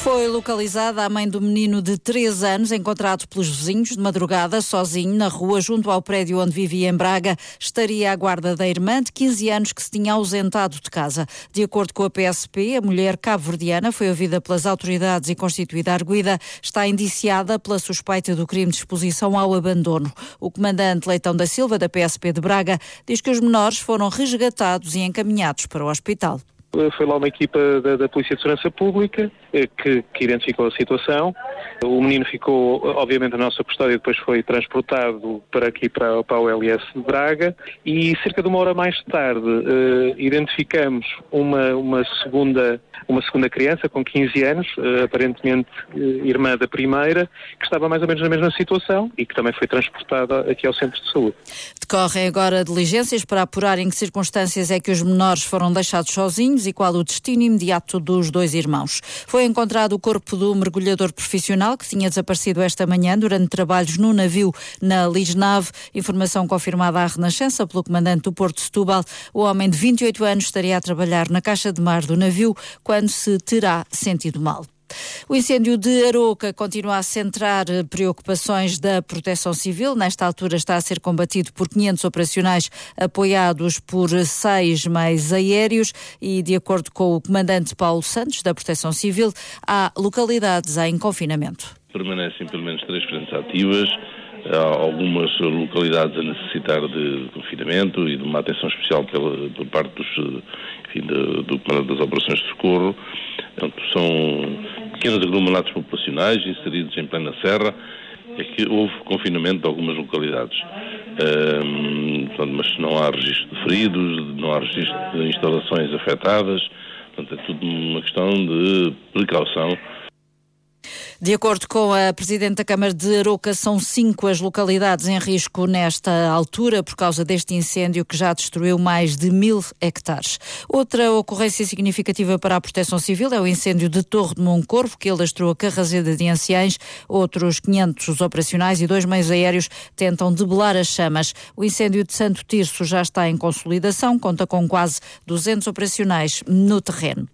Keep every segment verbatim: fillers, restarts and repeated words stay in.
Foi localizada a mãe do menino de três anos, encontrado pelos vizinhos de madrugada, sozinho, na rua, junto ao prédio onde vivia em Braga. Estaria à guarda da irmã de quinze anos que se tinha ausentado de casa. De acordo com a P S P, a mulher cabo-verdiana foi ouvida pelas autoridades e constituída arguida. Está indiciada pela suspeita do crime de exposição ao abandono. O comandante Leitão da Silva, da P S P de Braga, diz que os menores foram resgatados e encaminhados para o hospital. Foi lá uma equipa da, da Polícia de Segurança Pública que, que identificou a situação. O menino ficou, obviamente, na nossa custódia e depois foi transportado para aqui, para, para o L S de Braga. E cerca de uma hora mais tarde uh, identificamos uma, uma, segunda, uma segunda criança com quinze anos, uh, aparentemente uh, irmã da primeira, que estava mais ou menos na mesma situação e que também foi transportada aqui ao Centro de Saúde. Decorrem agora diligências para apurar em que circunstâncias é que os menores foram deixados sozinhos e qual o destino imediato dos dois irmãos. Foi encontrado o corpo do mergulhador profissional que tinha desaparecido esta manhã durante trabalhos no navio na Lisnave. Informação confirmada à Renascença pelo comandante do Porto de Setúbal. O homem de vinte e oito anos estaria a trabalhar na caixa de mar do navio quando se terá sentido mal. O incêndio de Aroca continua a centrar preocupações da Proteção Civil. Nesta altura está a ser combatido por quinhentos operacionais apoiados por seis meios aéreos e, de acordo com o comandante Paulo Santos, da Proteção Civil, há localidades em confinamento. Permanecem pelo menos três frentes ativas, há algumas localidades a necessitar de confinamento e de uma atenção especial pela, por parte dos, enfim, do, do comando das operações de socorro. Portanto, são pequenos aglomerados populacionais inseridos em plena serra, é que houve confinamento de algumas localidades. Um, portanto, mas não há registro de feridos, não há registro de instalações afetadas, portanto é tudo uma questão de precaução. De acordo com a Presidente da Câmara de Aroca, são cinco as localidades em risco nesta altura por causa deste incêndio que já destruiu mais de mil hectares. Outra ocorrência significativa para a Proteção Civil é o incêndio de Torre de Moncorvo, que alastrou a Carraseda de Anciães. Outros quinhentos operacionais e dois meios aéreos tentam debelar as chamas. O incêndio de Santo Tirso já está em consolidação, conta com quase duzentos operacionais no terreno.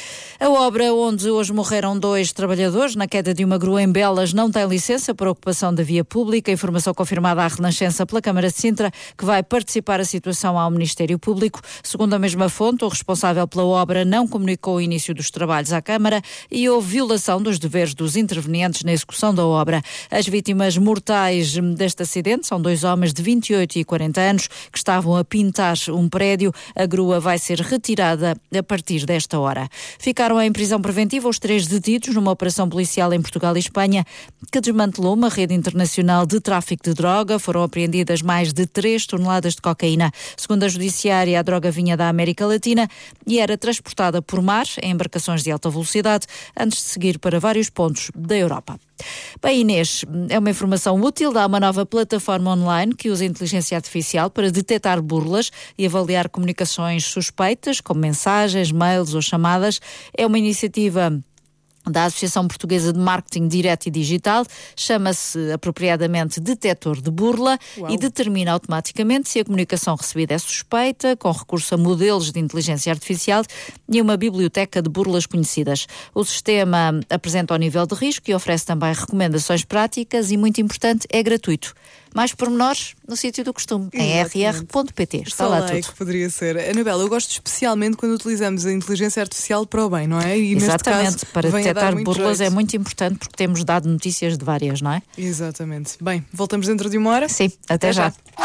A obra onde hoje morreram dois trabalhadores na queda de uma grua em Belas não tem licença para ocupação da via pública. Informação confirmada à Renascença pela Câmara de Sintra, que vai participar a situação ao Ministério Público. Segundo a mesma fonte, o responsável pela obra não comunicou o início dos trabalhos à Câmara e houve violação dos deveres dos intervenientes na execução da obra. As vítimas mortais deste acidente são dois homens de vinte e oito e quarenta anos que estavam a pintar um prédio. A grua vai ser retirada a partir desta hora. Ficaram em prisão preventiva os três detidos numa operação policial em Portugal e Espanha que desmantelou uma rede internacional de tráfico de droga. Foram apreendidas mais de três toneladas de cocaína. Segundo a Judiciária, a droga vinha da América Latina e era transportada por mar em embarcações de alta velocidade antes de seguir para vários pontos da Europa. Bem, Inês, é uma informação útil. Há uma nova plataforma online que usa inteligência artificial para detectar burlas e avaliar comunicações suspeitas, como mensagens, mails ou chamadas. É uma iniciativa da Associação Portuguesa de Marketing Direto e Digital, chama-se apropriadamente Detetor de Burla. Uau. E determina automaticamente se a comunicação recebida é suspeita, com recurso a modelos de inteligência artificial e uma biblioteca de burlas conhecidas. O sistema apresenta o nível de risco e oferece também recomendações práticas e, muito importante, é gratuito. Mais pormenores no sítio do costume, em r r ponto p t. Está lá tudo. Que poderia ser. Anabela, eu gosto especialmente quando utilizamos a inteligência artificial para o bem, não é? E exatamente, neste caso, para detectar burlas jeito. É muito importante porque temos dado notícias de várias, não é? Exatamente. Bem, voltamos dentro de uma hora? Sim, até, até já. já.